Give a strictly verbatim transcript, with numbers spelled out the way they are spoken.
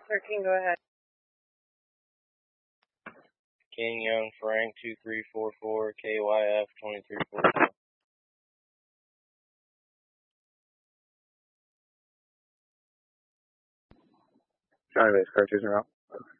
thirteen, go ahead. King Young Frank two three four four K Y F twenty-three forty-four. Johnny Base, car choosing route.